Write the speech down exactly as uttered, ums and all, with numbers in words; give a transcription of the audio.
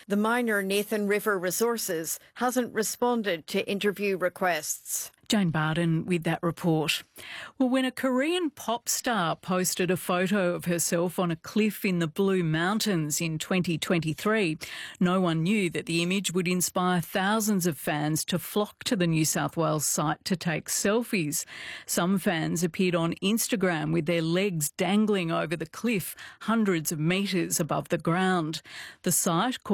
The miner Nathan River Resources hasn't responded to interview requests. Jane Barden with that report. Well, when a Korean pop star posted a photo of herself on a cliff in the Blue Mountains in twenty twenty-three, no one knew that the image would inspire thousands of fans to flock to the New South Wales site to take selfies. Some fans appeared on Instagram with their legs dangling over the cliff, hundreds of metres above the ground. The site,